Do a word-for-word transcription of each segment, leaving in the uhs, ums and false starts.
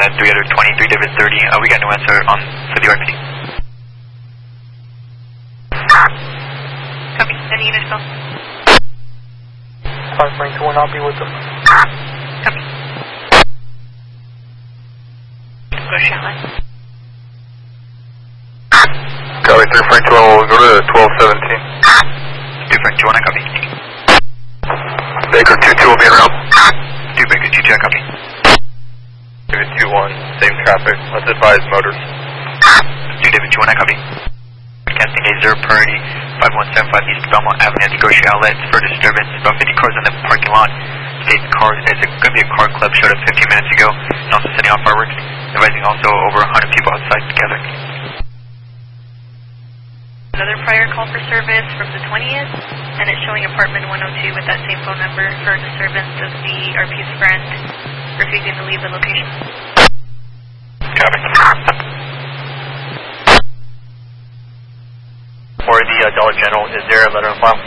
at three hundred twenty-three, David thirty. Uh, we got no answer on for the R P D. Copy. Any units go? five Frank two one, I'll be with them. Copy. Go Charlotte. Copy, three Frank two one, we'll go to twelve seventeen. two Frank two one, I copy. Baker two two will be around. two Baker two two, I copy. David two one, same traffic, let's advise motors. two David two one, I copy. Casting a zero priority, five one seven five East Belmont Avenue at the grocery outlets for disturbance. About fifty cars in the parking lot. State cars, it's going to be a car club, showed up fifteen minutes ago, and also setting off fireworks. Advising also over one hundred people outside together. Another prior call for service from the twentieth, and it's showing apartment one oh two with that same phone number for disturbance of the R P's friend refusing to leave the location. Copy. For the uh, Dollar General, is there a letter on file?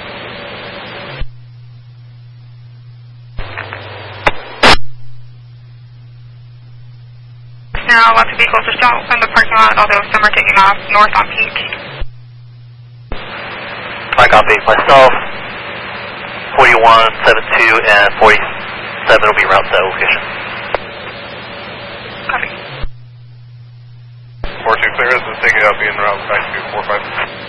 Now, lots of vehicles are still in the parking lot, although some are taking off north on Peach. I copy. Myself, forty-one, seventy-two, and forty-seven will be around that location. Copy. four two clear, this is taking up in route back to four five.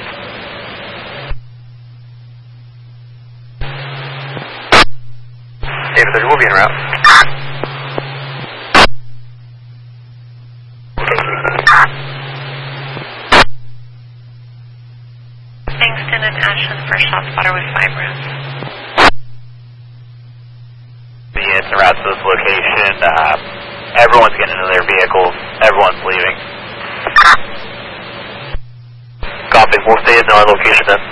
David thirty will be en route. Kingston and Ashland for shot spotter with five rounds. The ins and routes to this location, uh, everyone's getting into their vehicles, everyone's leaving. Copy, we'll stay in our location then.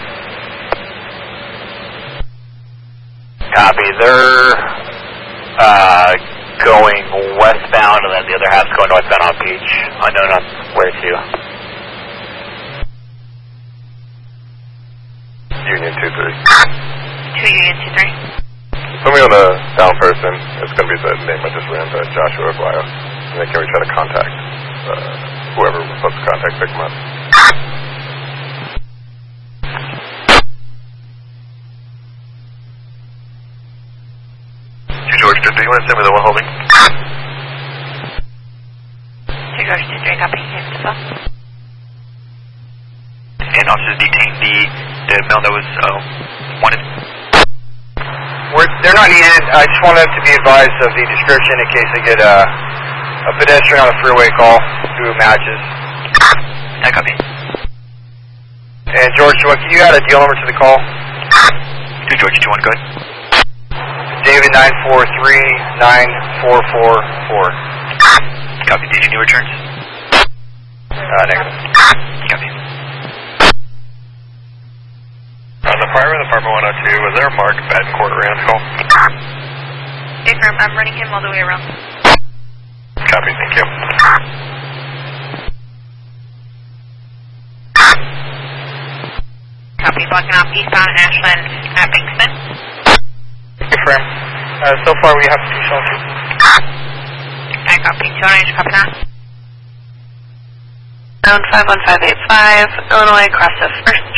Copy, they're uh, going westbound and then the other half's going northbound on Peach. Unknown on where to. Union two three. Two Union two three. Put me on a down person. It's going to be the name I just ran, uh, Joshua Aguayo. And then can we try to contact uh, whoever we're supposed to contact, pick them up. Two George two three, you want to send me the one holding? Two George two three, copy. Next to phone. And officers detained the, the male that was uh, wanted. We're, they're not needed. I just want them to be advised of the description in case they get a, a pedestrian on a freeway call who matches. I copy. And George, can you add a deal number to the call? two George two one, go ahead. David nine four three nine four four four. Copy. Did you need returns? Uh, negative. Copy. On the prior in apartment one oh two, was there a Mark Betancourt Rams call? Affirm, I'm running him all the way around. Copy, thank you. Copy, blocking off eastbound Ashland at Bankston. Affirm. Uh, so far we have two shelters. I copy, two orange, copy that. Round five one five eight five, Illinois, cross the first.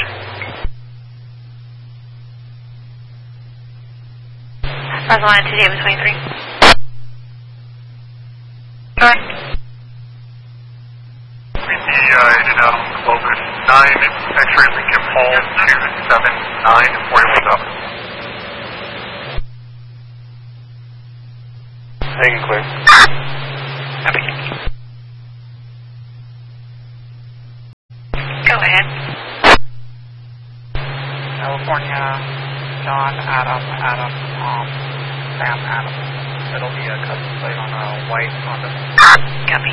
Plaza line to David twenty-three. Sorry. Uh, in and out of Clover nine, X-ray Lincoln Paul two seven nine, forty-one up. Hanging clear. Copy. Go ahead. California, John, Adam, Adam, Tom, Sam, Adam. It'll be a custom plate on a white Honda. Copy.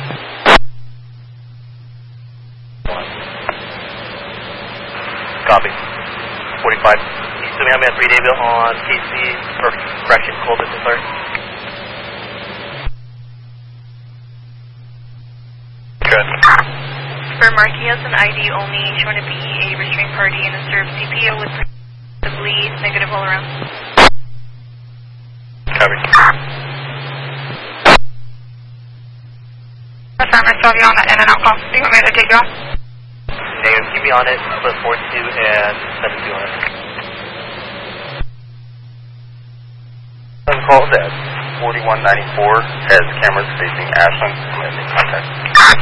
Copy. forty-five. Assuming I'm at three Dayville on K C, or correction, cold business, sorry. Good. For Marquez and I D only, showing to be a restraint party and a served C P O with possibly negative all around. Copy. Affirm, I still have you on that in and out call. Do you want me to take you off? Negative, keep me on it, split four two and seven two on it. One calls at forty-one ninety-four, has cameras facing Ashland, I'm going to make contact.